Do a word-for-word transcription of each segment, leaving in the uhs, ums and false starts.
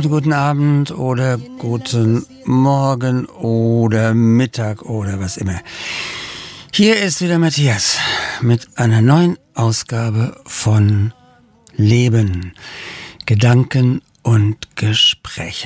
und guten Abend oder guten Morgen oder Mittag oder was immer. Hier ist wieder Matthias mit einer neuen Ausgabe von Leben, Gedanken und Gespräche.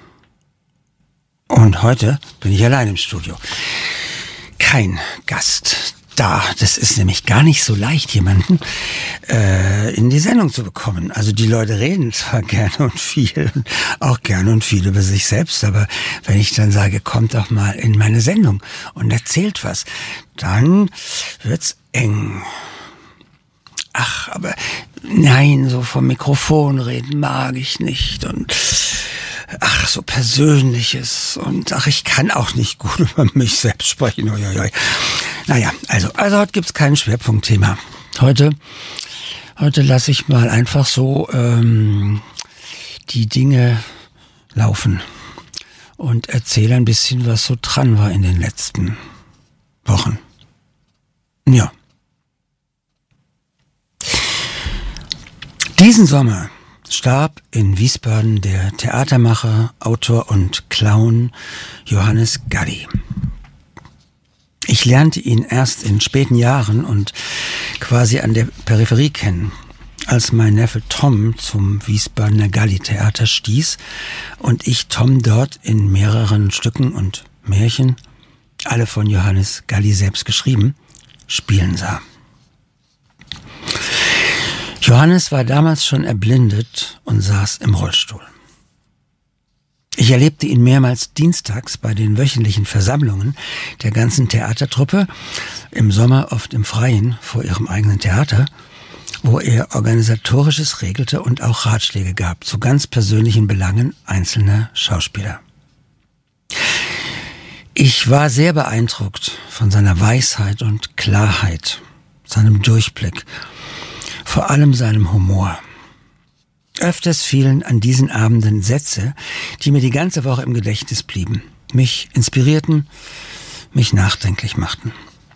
Und heute bin ich allein im Studio. Kein Gast da. Das ist nämlich gar nicht so leicht, jemanden äh, in die Sendung zu bekommen. Also die Leute reden zwar gerne und viel, auch gerne und viel über sich selbst, aber wenn ich dann sage, kommt doch mal in meine Sendung und erzählt was, dann wird's eng. Ach, aber nein, so vom Mikrofon reden mag ich nicht und ach, so Persönliches und ach, ich kann auch nicht gut über mich selbst sprechen. Uiuiui. Naja, also, also heute gibt's kein Schwerpunktthema. Heute, heute lasse ich mal einfach so ähm, die Dinge laufen und erzähle ein bisschen, was so dran war in den letzten Wochen. Ja. Diesen Sommer starb in Wiesbaden der Theatermacher, Autor und Clown Johannes Galli. Ich lernte ihn erst in späten Jahren und quasi an der Peripherie kennen, als mein Neffe Tom zum Wiesbadener Galli-Theater stieß und ich Tom dort in mehreren Stücken und Märchen, alle von Johannes Galli selbst geschrieben, spielen sah. Johannes war damals schon erblindet und saß im Rollstuhl. Ich erlebte ihn mehrmals dienstags bei den wöchentlichen Versammlungen der ganzen Theatertruppe, im Sommer oft im Freien vor ihrem eigenen Theater, wo er Organisatorisches regelte und auch Ratschläge gab zu ganz persönlichen Belangen einzelner Schauspieler. Ich war sehr beeindruckt von seiner Weisheit und Klarheit, seinem Durchblick, vor allem seinem Humor. Öfters fielen an diesen Abenden Sätze, die mir die ganze Woche im Gedächtnis blieben, mich inspirierten, mich nachdenklich machten.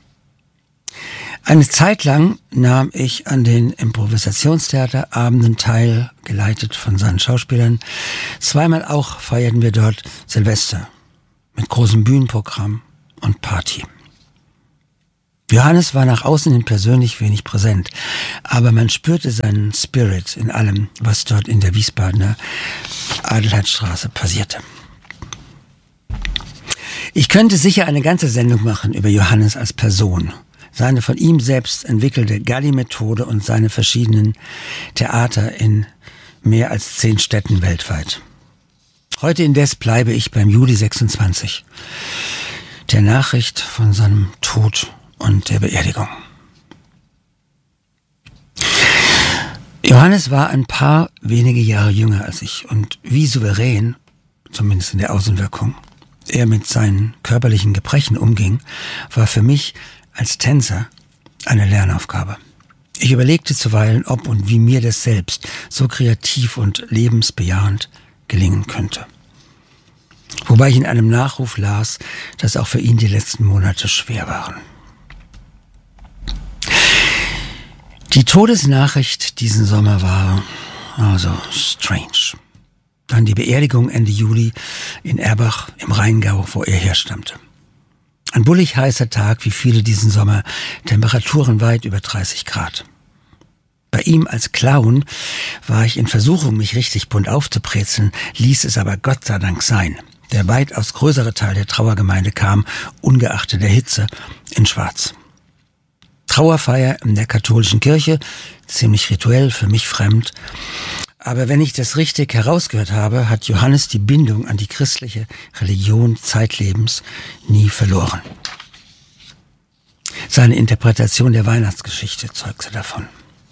Eine Zeit lang nahm ich an den Improvisationstheaterabenden teil, geleitet von seinen Schauspielern. Zweimal auch feierten wir dort Silvester mit großem Bühnenprogramm und Party. Johannes war nach außen hin persönlich wenig präsent, aber man spürte seinen Spirit in allem, was dort in der Wiesbadener Adelheidstraße passierte. Ich könnte sicher eine ganze Sendung machen über Johannes als Person, seine von ihm selbst entwickelte Galli-Methode und seine verschiedenen Theater in mehr als zehn Städten weltweit. Heute indes bleibe ich beim Juli sechsundzwanzig, der Nachricht von seinem Tod und der Beerdigung. Johannes war ein paar wenige Jahre jünger als ich und wie souverän, zumindest in der Außenwirkung, er mit seinen körperlichen Gebrechen umging, war für mich als Tänzer eine Lernaufgabe. Ich überlegte zuweilen, ob und wie mir das selbst so kreativ und lebensbejahend gelingen könnte. Wobei ich in einem Nachruf las, dass auch für ihn die letzten Monate schwer waren. Die Todesnachricht diesen Sommer war also strange. Dann die Beerdigung Ende Juli in Erbach im Rheingau, wo er herstammte. Ein bullig heißer Tag, wie viele diesen Sommer, Temperaturen weit über dreißig Grad. Bei ihm als Clown war ich in Versuchung, mich richtig bunt aufzubrezeln, ließ es aber Gott sei Dank sein. Der weitaus größere Teil der Trauergemeinde kam, ungeachtet der Hitze, in Schwarz. Trauerfeier in der katholischen Kirche, ziemlich rituell, für mich fremd. Aber wenn ich das richtig herausgehört habe, hat Johannes die Bindung an die christliche Religion zeitlebens nie verloren. Seine Interpretation der Weihnachtsgeschichte zeugte davon.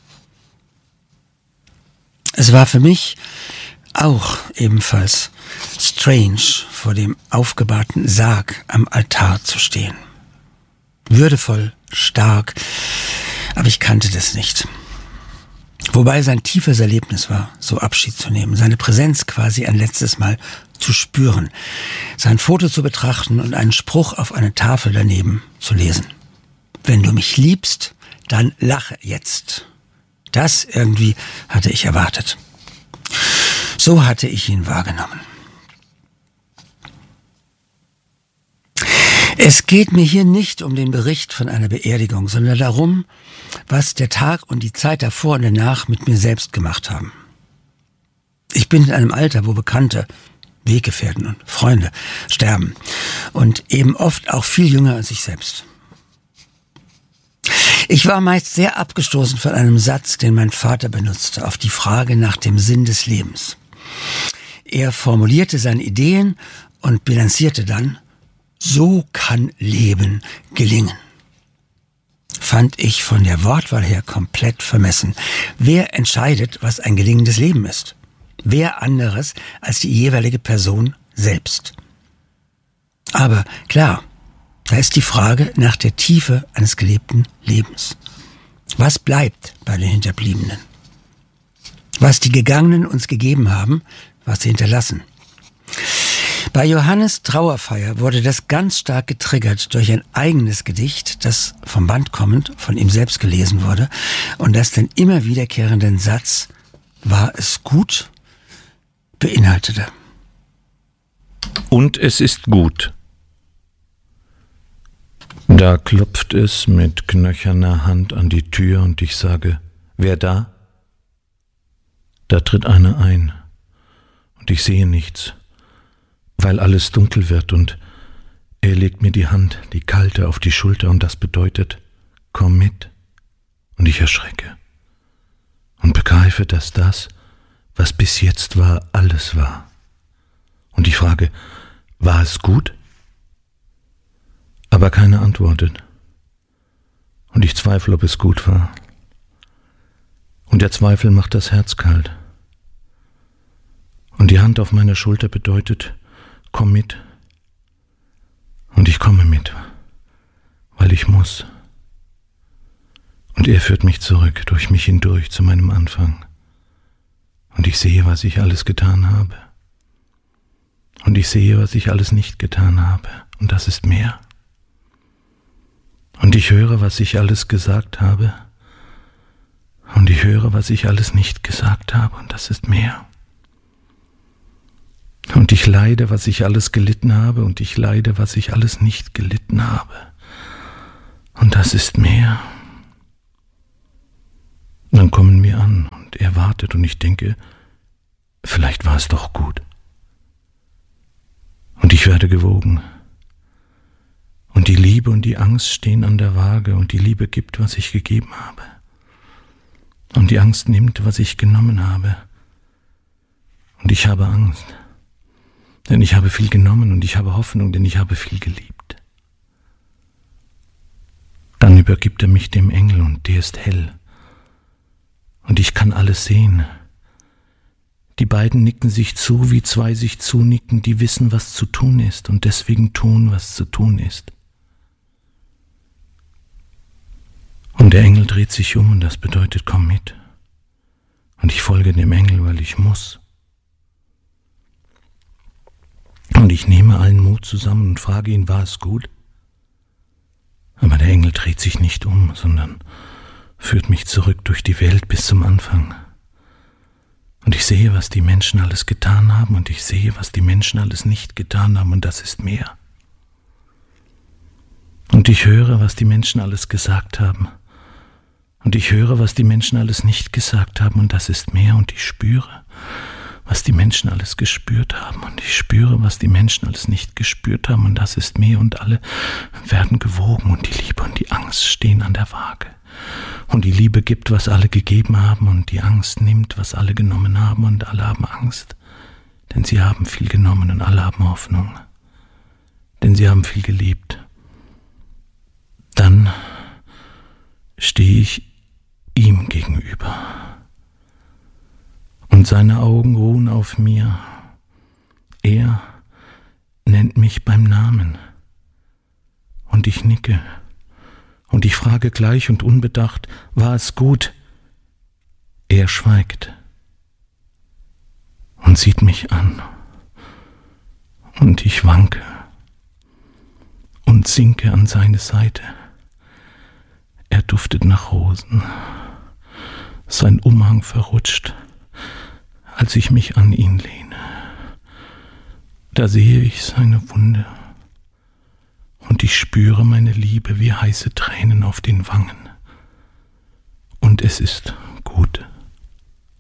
Es war für mich auch ebenfalls strange, vor dem aufgebahrten Sarg am Altar zu stehen. Würdevoll, stark, aber ich kannte das nicht. Wobei sein tiefes Erlebnis war, so Abschied zu nehmen, seine Präsenz quasi ein letztes Mal zu spüren, sein Foto zu betrachten und einen Spruch auf eine Tafel daneben zu lesen. Wenn du mich liebst, dann lache jetzt. Das irgendwie hatte ich erwartet. So hatte ich ihn wahrgenommen. Es geht mir hier nicht um den Bericht von einer Beerdigung, sondern darum, was der Tag und die Zeit davor und danach mit mir selbst gemacht haben. Ich bin in einem Alter, wo Bekannte, Weggefährten und Freunde sterben und eben oft auch viel jünger als ich selbst. Ich war meist sehr abgestoßen von einem Satz, den mein Vater benutzte, auf die Frage nach dem Sinn des Lebens. Er formulierte seine Ideen und bilanzierte dann: So kann Leben gelingen. Fand ich von der Wortwahl her komplett vermessen. Wer entscheidet, was ein gelingendes Leben ist? Wer anderes als die jeweilige Person selbst? Aber klar, da ist die Frage nach der Tiefe eines gelebten Lebens. Was bleibt bei den Hinterbliebenen? Was die Gegangenen uns gegeben haben, was sie hinterlassen. Bei Johannes' Trauerfeier wurde das ganz stark getriggert durch ein eigenes Gedicht, das vom Band kommend von ihm selbst gelesen wurde und das den immer wiederkehrenden Satz „War es gut?" beinhaltete. Und es ist gut. Da klopft es mit knöcherner Hand an die Tür und ich sage: Wer da? Da tritt einer ein und ich sehe nichts, weil alles dunkel wird, und er legt mir die Hand, die kalte, auf die Schulter, und das bedeutet: Komm mit. Und ich erschrecke und begreife, dass das, was bis jetzt war, alles war. Und ich frage: War es gut? Aber keiner antwortet. Und ich zweifle, ob es gut war. Und der Zweifel macht das Herz kalt. Und die Hand auf meiner Schulter bedeutet: Komm mit. Und ich komme mit, weil ich muss. Und er führt mich zurück, durch mich hindurch, zu meinem Anfang. Und ich sehe, was ich alles getan habe. Und ich sehe, was ich alles nicht getan habe. Und das ist mehr. Und ich höre, was ich alles gesagt habe. Und ich höre, was ich alles nicht gesagt habe. Und das ist mehr. Und ich leide, was ich alles gelitten habe. Und ich leide, was ich alles nicht gelitten habe. Und das ist mehr. Und dann kommen wir an und er wartet und ich denke, vielleicht war es doch gut. Und ich werde gewogen. Und die Liebe und die Angst stehen an der Waage und die Liebe gibt, was ich gegeben habe. Und die Angst nimmt, was ich genommen habe. Und ich habe Angst, denn ich habe viel genommen, und ich habe Hoffnung, denn ich habe viel geliebt. Dann übergibt er mich dem Engel und der ist hell. Und ich kann alles sehen. Die beiden nicken sich zu, wie zwei sich zunicken, die wissen, was zu tun ist und deswegen tun, was zu tun ist. Und der Engel dreht sich um und das bedeutet, komm mit. Und ich folge dem Engel, weil ich muss. Und ich nehme allen Mut zusammen und frage ihn, war es gut? Aber der Engel dreht sich nicht um, sondern führt mich zurück durch die Welt bis zum Anfang. Und ich sehe, was die Menschen alles getan haben, und ich sehe, was die Menschen alles nicht getan haben, und das ist mehr. Und ich höre, was die Menschen alles gesagt haben, und ich höre, was die Menschen alles nicht gesagt haben, und das ist mehr. Und ich spüre, was die Menschen alles gespürt haben, und ich spüre, was die Menschen alles nicht gespürt haben, und das ist mehr. Und alle werden gewogen, und die Liebe und die Angst stehen an der Waage. Und die Liebe gibt, was alle gegeben haben, und die Angst nimmt, was alle genommen haben, und alle haben Angst, denn sie haben viel genommen, und alle haben Hoffnung, denn sie haben viel geliebt. Dann stehe ich ihm gegenüber, und seine Augen ruhen auf mir. Er nennt mich beim Namen, und ich nicke. Und ich frage gleich und unbedacht, war es gut? Er schweigt und sieht mich an. Und ich wanke und sinke an seine Seite. Er duftet nach Rosen. Sein Umhang verrutscht, als ich mich an ihn lehne. Da sehe ich seine Wunde und ich spüre meine Liebe wie heiße Tränen auf den Wangen. Und es ist